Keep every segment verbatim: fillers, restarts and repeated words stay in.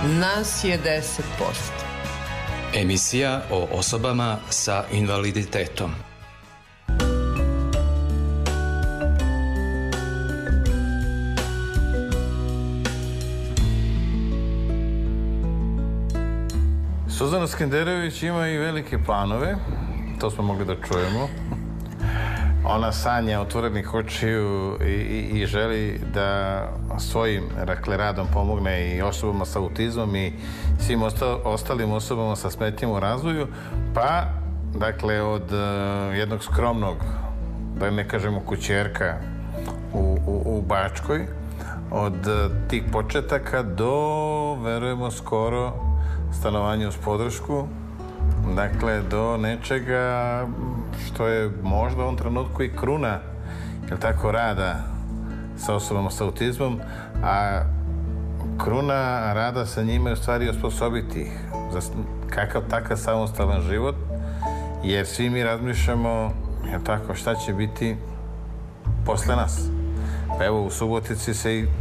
Nas je deset posto. Emisija o osobama sa invaliditetom. Suzana Skenderović ima i velike planove, to smo mogli da čujemo. Ona sanja otvorenih očiju i, i, i želi da svojim dakle, radom pomogne i osobama sa autizmom i svim osta, ostalim osobama sa smetnjama u razvoju, pa dakle od uh, jednog skromnog, da ne kažemo kućerka u, u, u Bačkoj, od uh, tih početaka do, verujemo, skoro stanovanje uz podršku, dakle, do nečega što je možda u ovom trenutku i kruna, jel tako, rada sa osobama sa autizmom, a kruna rada sa njima je u stvari osposobiti ih za kakav takav samostalan život, jer svi mi razmišljamo, jel tako, šta će biti posle nas. Pa evo, u Subotici se i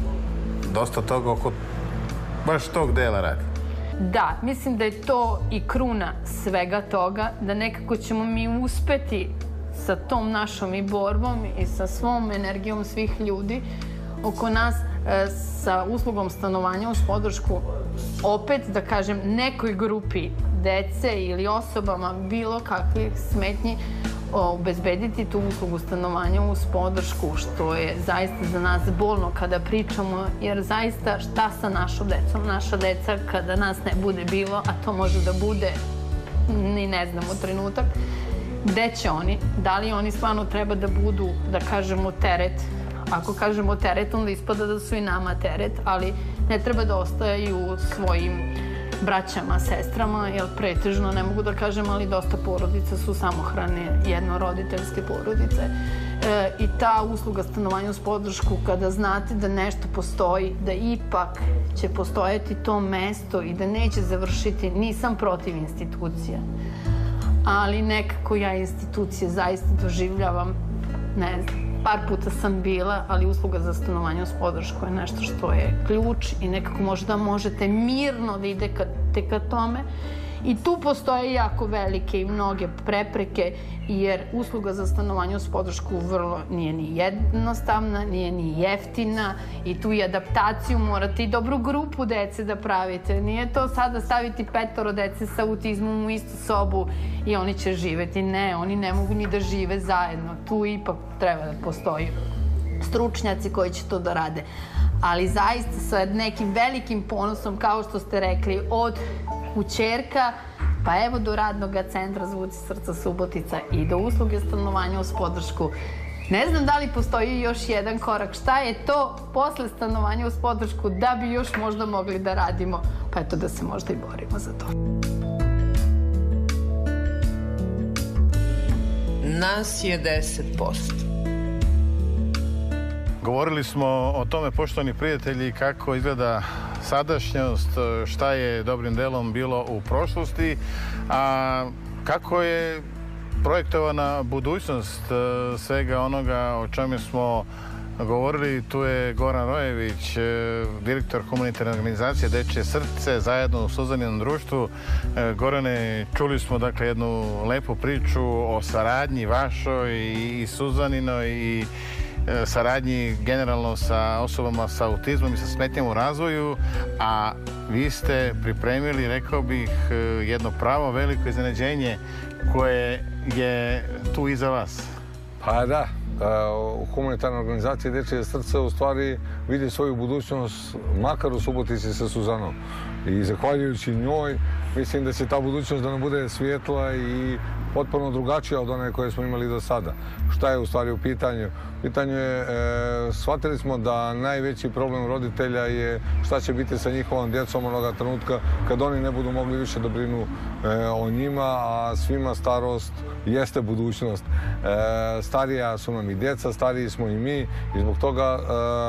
dosta toga oko baš tog dela radi. Da, mislim da je to i kruna svega toga, da nekako ćemo mi uspeti sa tom našom i borbom i sa svom energijom svih ljudi oko nas, e, sa uslugom stanovanja uz podršku, opet da kažem nekoj grupi dece ili osobama bilo kakvih smetnji obezbediti tu uslugu stanovanja uz podršku, što je zaista za nas bolno kada pričamo, jer zaista šta sa našom decom? Naša deca kada nas ne bude bilo, a to može da bude ni ne znamo trenutak, gde će oni? Da li oni stvarno treba da budu, da kažemo, teret? Ako kažemo teret, onda ispada da su i nama teret, ali ne treba da ostaju svojim braćama, sestrama, jer pretežno, ne mogu da kažem, ali dosta porodica su samohrane, jednoroditeljske porodice. E, I ta usluga stanovanja uz podršku, kada znate da nešto postoji, da ipak će postojati to mesto i da neće završiti, nisam protiv institucija, ali nekako ja institucije zaista doživljavam, ne znam, par puta sam bila, ali usluga za stanovanje uz podršku je nešto što je ključ i nekako možda možete mirno da idete ka tome. I tu postoje jako velike i mnoge prepreke, jer usluga za stanovanje uz podršku vrlo nije ni jednostavna, nije ni jeftina i tu i adaptaciju morate i dobru grupu dece da pravite. Nije to sada staviti petoro dece sa autizmom u istu sobu i oni će živeti. Ne, oni ne mogu ni da žive zajedno. Tu ipak treba da postoji stručnjaci koji će to da rade. Ali zaista sa nekim velikim ponosom, kao što ste rekli, od kućerka, pa evo do radnog centra Zvuci srca Subotica i do usluge stanovanja uz podršku. Ne znam da li postoji još jedan korak. Šta je to posle stanovanja uz podršku da bi još možda mogli da radimo? Pa eto da se možda i borimo za to. Nas je deset posto. Govorili smo o tome, poštovani prijatelji, kako izgleda sadašnjost, šta je dobrim delom bilo u prošlosti, a kako je projektovana budućnost svega onoga o čemu smo govorili. Tu je Goran Rojević, direktor humanitarne organizacije Dečije srce, zajedno u Suzaninom društvu. Gorane, čuli smo dakle jednu lepu priču o saradnji vašoj i Suzaninoj i saradnji generalno sa osobama sa autizmom i sa smetnjama u razvoju, a vi ste pripremili, rekao bih, jedno pravo veliko iznenađenje koje je tu iza vas. Pa da, u humanitarnoj organizaciji Dečije srce u stvari vidi svoju budućnost makar u Subotici sa Suzanom. I zahvaljujući njoj mislim da će ta budućnost da nam bude svijetla i potpuno drugačija od one koje smo imali do sada. Šta je u stvari u pitanju? U pitanju je, e, shvatili smo da najveći problem roditelja je šta će biti sa njihovom djecom onoga trenutka kad oni ne budu mogli više da brinu e, o njima, a svima starost jeste budućnost. E, starija su nam i djeca, stariji smo i mi i zbog toga e, usluga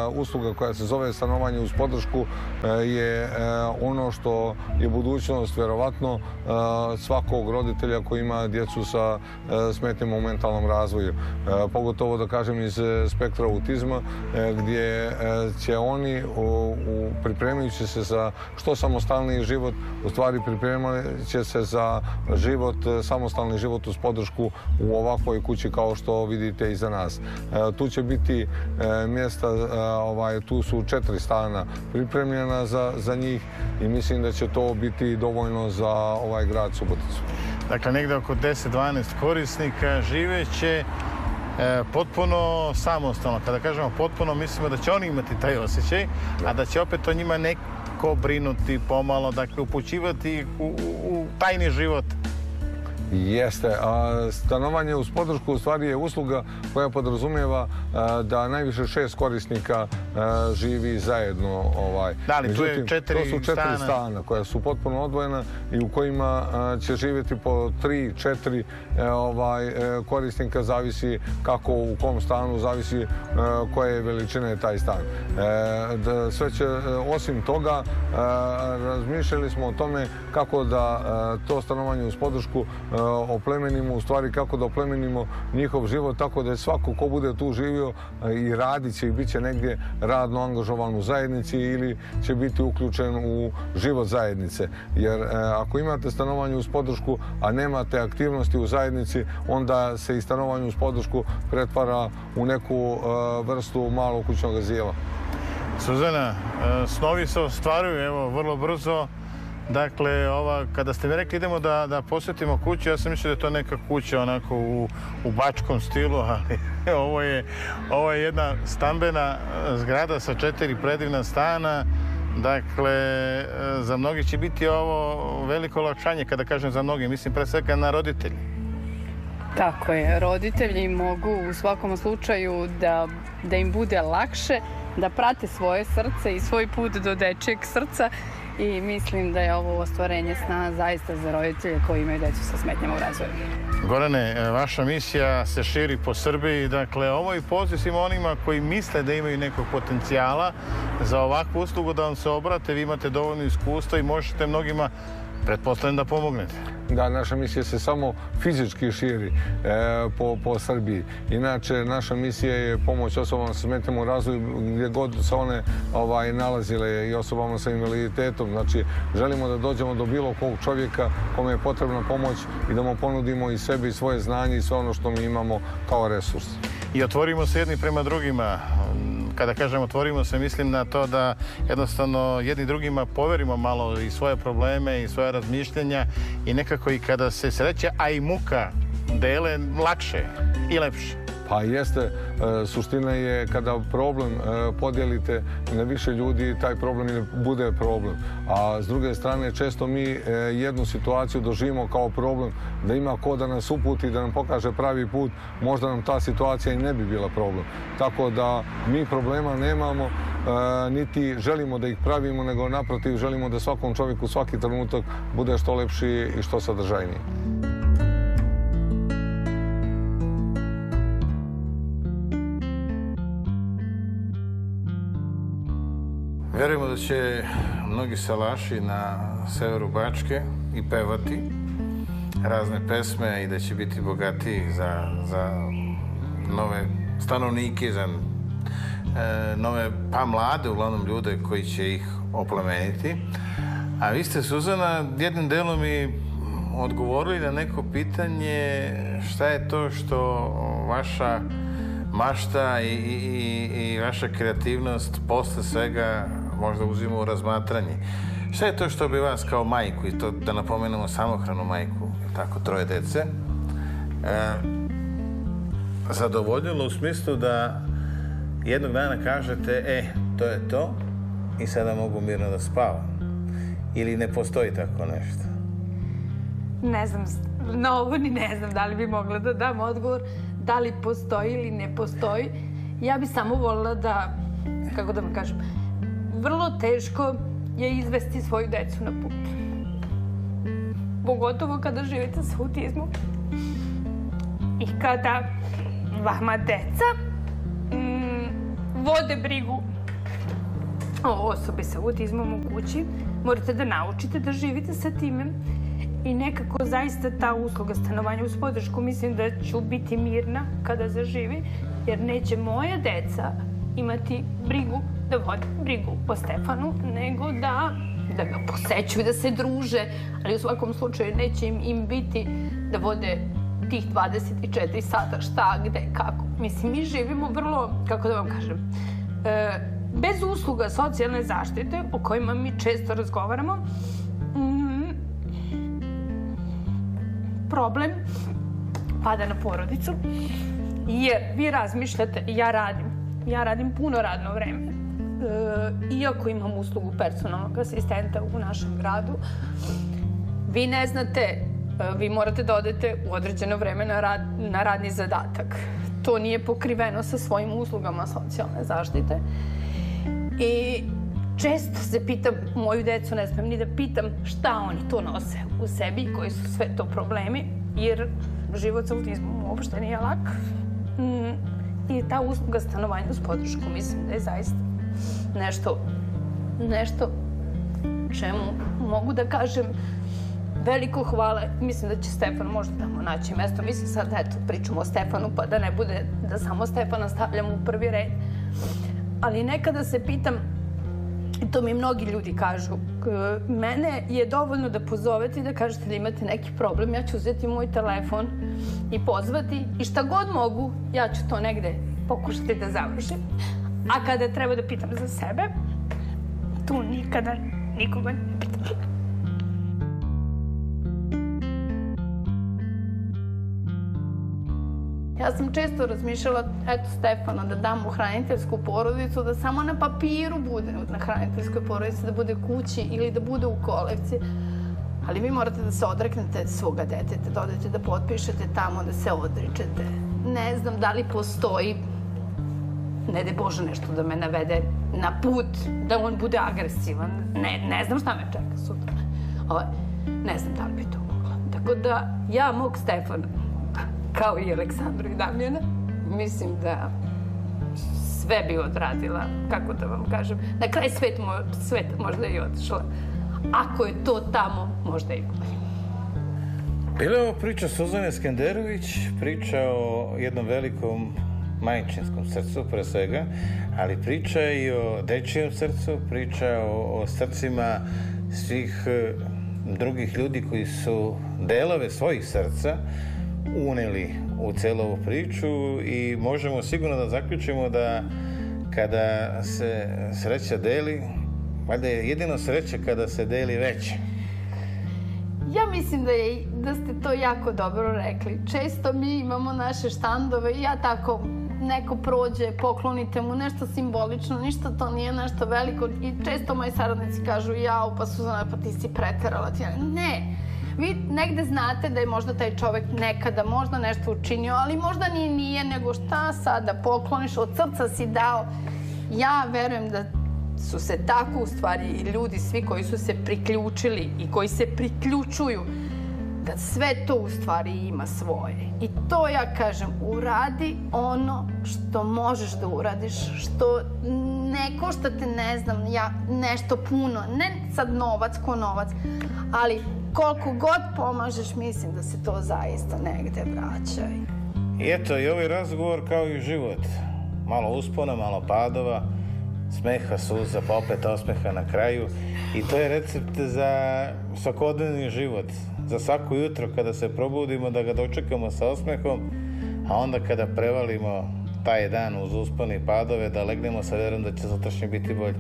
usluga koja se zove stanovanje uz podršku je ono što je budućnost vjerovatno svakog roditelja koji ima djecu sa smetnjama u mentalnom razvoju. Pogotovo da kažem iz spektra autizma gdje će oni pripremajući se za što samostalniji život u stvari pripremati će se za život, samostalni život uz podršku u ovakvoj kući kao što vidite iza nas. Tu će biti mjesta, ovaj, tu su četiri stana pripremljena za, za njih i mislim da će to biti dovoljno za ovaj grad Suboticu. Dakle, negdje oko deset do dvanaest korisnika živeće e, potpuno samostalno. Kada kažemo potpuno, mislimo da će oni imati taj osjećaj, a da će opet o njima neko brinuti pomalo, dakle, upućivati u, u, u tajni život. Jeste. A stanovanje uz podršku u stvari je usluga koja podrazumijeva da najviše šest korisnika živi zajedno. Ovaj. Da li tu je četiri stana? To su četiri stana koja su potpuno odvojena i u kojima će živjeti po tri, četiri ovaj, korisnika, zavisi kako u kom stanu, zavisi koje veličine je taj stan. Sve će, osim toga, razmišljali smo o tome kako da to stanovanje uz podršku oplemenimo, u stvari kako da oplemenimo njihov život tako da je svako ko bude tu živio i radit će i bit će negdje radno angažovan u zajednici ili će biti uključen u život zajednice. Jer ako imate stanovanje uz podršku, a nemate aktivnosti u zajednici, onda se i stanovanje uz podršku pretvara u neku vrstu malog kućnog azila. Suzana, snovi se ostvaruju, evo, vrlo brzo. Dakle, ova, kada ste mi rekli idemo da, da posjetimo kuću, ja sam mislio da je to neka kuća onako u, u bačkom stilu, ali ovo je, ovo je jedna stambena zgrada sa četiri predivna stana. Dakle, za mnogi će biti ovo veliko olakšanje, kada kažem za mnogi, mislim pre svega na roditelji. Tako je, roditelji mogu u svakom slučaju da, da im bude lakše, da prate svoje srce i svoj put do dečijeg srca. I mislim da je ovo ostvarenje sna zaista za roditelje koji imaju djecu sa smetnjama u razvoju. Gorane, vaša misija se širi po Srbiji. Dakle, ovo je poziv svima onima koji misle da imaju nekog potencijala za ovakvu uslugu da vam se obrate. Vi imate dovoljno iskustva i možete mnogima, pretpostavljam, da pomognete. Da, naša misija se samo fizički širi e, po, po Srbiji. Inače, naša misija je pomoć osobama sa smetnjama u razvoju gdje god se one ovaj, nalazile i osobama sa invaliditetom. Znači, želimo da dođemo do bilo kog čovjeka kome je potrebna pomoć i da mu ponudimo i sebi i svoje znanje i sve ono što mi imamo kao resurs. I otvorimo se jedni prema drugima. Kada kažem otvorimo se, mislim na to da jednostavno jedni drugima poverimo malo i svoje probleme i svoje razmišljenja i nekako i kada se sreće, a i muka dele lakše i lepše. Pa jeste, suština je kada problem podijelite na više ljudi, taj problem ne bude problem. A s druge strane, često mi jednu situaciju doživimo kao problem, da ima ko da nas uputi, da nam pokaže pravi put, možda nam ta situacija i ne bi bila problem. Tako da mi problema nemamo, niti želimo da ih pravimo, nego naprotiv želimo da svakom čovjeku svaki trenutak bude što lepši i što sadržajniji. Vjerujemo da će mnogi salaši na severu Bačke i pevati razne pesme i da će biti bogatiji za, za nove stanovnike, za e, nove, pa mlade, uglavnom ljude koji će ih oplemeniti. A vi ste, Suzana, jednim delom i odgovorili na neko pitanje šta je to što vaša mašta i, i, i vaša kreativnost posle svega možda uzima u razmatranje. Šta je to što bi vas kao majku, i to da napomenemo samohranu majku, tako troje dece, e, zadovoljilo u smislu da jednog dana kažete, e, to je to i sada mogu mirno da spavam? Ili ne postoji tako nešto? Ne znam, na ovo ni ne znam da li bi mogla da dam odgovor da li postoji ili ne postoji. Ja bi samo voljela da, kako da vam kažem, vrlo teško je izvesti svoju decu na put. Pogotovo kada živite sa autizmom i kada vama deca mm, vode brigu osobe sa autizmom u kući, morate da naučite da živite sa time i nekako zaista ta usluga stanovanja uz podršku, mislim da ću biti mirna kada zaživi, jer neće moja deca imati brigu da vode brigu po Stefanu, nego da, da ga posećuju, da se druže, ali u svakom slučaju neće im, im biti da vode tih dvadeset četiri sata šta, gde, kako. Mislim, mi živimo vrlo, kako da vam kažem, e, bez usluga socijalne zaštite, o kojima mi često razgovaramo, mm, problem pada na porodicu, jer vi razmišljate, ja radim, ja radim puno radno vreme, e, iako imam uslugu personalnog asistenta u našem gradu, vi ne znate, vi morate da odete u određeno vreme na, rad, na radni zadatak. To nije pokriveno sa svojim uslugama socijalne zaštite. I često se pitam, moju decu ne smem ni da pitam šta oni to nose u sebi, koji su sve to problemi, jer život sa autizmom uopšte nije lak. I ta usluga stanovanja uz podršku, mislim da je zaista nešto, nešto čemu mogu da kažem veliko hvala. Mislim da će Stefan možda tamo naći mesto. Mislim sad, eto, pričamo o Stefanu, pa da ne bude da samo Stefana stavljamo u prvi red. Ali nekada se pitam, i to mi mnogi ljudi kažu, mene je dovoljno da pozovete i da kažete da imate neki problem, ja ću uzeti moj telefon i pozvati i šta god mogu, ja ću to negde pokušati da završim. A kada treba da pitam za sebe, tu nikada nikoga ne pitam. Ja sam često razmišljala, eto, Stefana, da dam u hraniteljsku porodicu, da samo na papiru bude na hraniteljskoj porodici, da bude kući ili da bude u kolekciji. Ali vi morate da se odreknete svoga deteta, da odete da potpišete tamo, da se odričete. Ne znam da li postoji, ne daj Bože, nešto da me navede na put, da on bude agresivan. Ne, ne znam šta me čeka sutra. Ovo, ne znam da li bi to mogla. Tako da ja mog Stefana, kao i Aleksandru i Damljana, mislim da sve bi odradila, kako da vam kažem. Na kraj svet, mo, sveta možda i otišla. Ako je to tamo, možda i bolje. Bila je ovo priča Suzane Skenderović, priča o jednom velikom majčinskom srcu, pre svega, ali priča i o dečijem srcu, priča o, o srcima svih drugih ljudi koji su delove svojih srca uneli u celu ovu priču i možemo sigurno da zaključimo da kada se sreća deli, valjda je jedino sreća kada se deli veće. Ja mislim da, je, da ste to jako dobro rekli. Često mi imamo naše štandove i ja tako, neko prođe, poklonite mu nešto simbolično, ništa to nije nešto veliko i često moji saradnici kažu, jao, pa Suzana, pa ti si preterala. Ne, vi negde znate da je možda taj čovek nekada možda nešto učinio, ali možda ni nije, nego šta sad da pokloniš, od srca si dao. Ja verujem da su se tako u stvari i ljudi svi koji su se priključili i koji se priključuju, da sve to u stvari ima svoje. I to ja kažem, uradi ono što možeš da uradiš, što ne košta te, ne znam, ja, nešto puno, ne sad novac ko novac, ali koliko god pomažeš, mislim da se to zaista negde vraća. I eto, i ovaj razgovor kao i život. Malo uspona, malo padova, smeha, suza, pa opet osmeha na kraju. I to je recept za svakodnevni život. Za svako jutro kada se probudimo da ga dočekamo sa osmehom, a onda kada prevalimo taj dan uz uspone i padove, da legnemo sa verom da će sutrašnje biti bolje.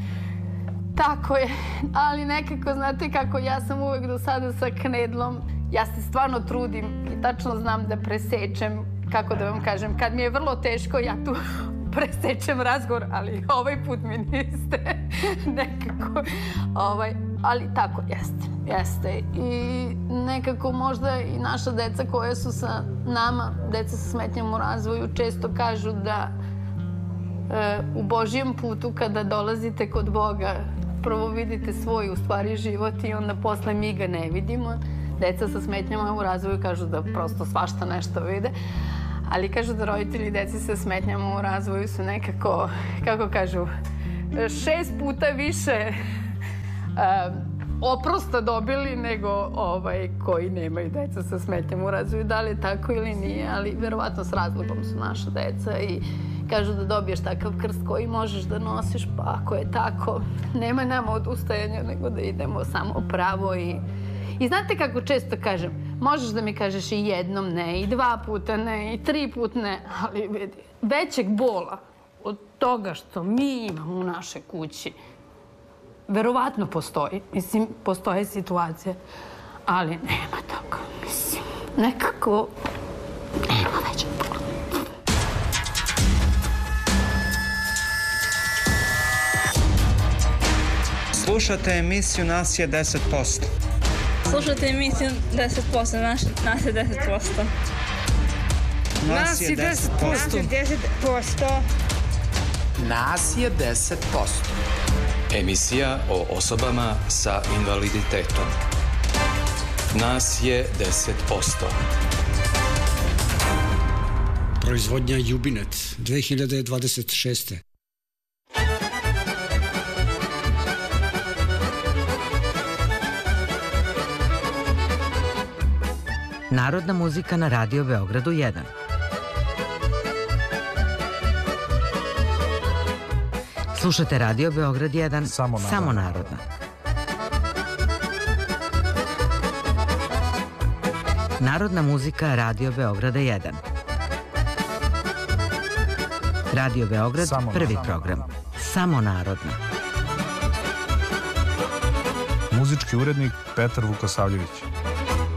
Tako je, ali nekako, znate kako, ja sam uvek do sada sa knedlom, ja se stvarno trudim i tačno znam da presečem, kako da vam kažem, kad mi je vrlo teško, ja tu presečem razgovor, ali ovaj put mi niste nekako, ovaj, ali tako, jeste, jeste. I nekako možda i naša deca koja su sa nama, deca sa smetnjama u razvoju, često kažu da e, u Božijem putu kada dolazite kod Boga, prvo vidite svoj u stvari život i onda posle mi ga ne vidimo. Deca sa smetnjama u razvoju kažu da prosto svašta nešto vide. Ali kažu da roditelji deci sa smetnjama u razvoju su nekako, kako kažu, šest puta više um, oprosta dobili nego ovaj, koji nemaju deca sa smetnjama u razvoju. Da li je tako ili nije, ali verovatno s razlogom su naša deca i kažu da dobiješ takav krst koji možeš da nosiš, pa ako je tako, nema nama odustajanja nego da idemo samo pravo i... I znate kako često kažem, možeš da mi kažeš i jednom ne, i dva puta ne, i tri put ne, ali vidi, većeg bola od toga što mi imamo u našoj kući, verovatno postoji, mislim, postoje situacije, ali nema toga, mislim, nekako nema većeg bola. Slušate emisiju Nas je deset posto. Slušajte emisiju deset posto, naš, nas je deset posto. Nas je deset posto. Nas je deset posto. Nas je deset posto. Emisija o osobama sa invaliditetom. Nas je deset posto. Proizvodnja Jubinet dve hiljade dvadeset šeste. Narodna muzika na Radio Beogradu jedan. Slušate Radio Beograd jedan, samo, samo narodna. Narodna muzika Radio Beograda jedan. Radio Beograd, samo prvi narodna. Program. Samo narodna. Muzički urednik Petar Vukosavljević.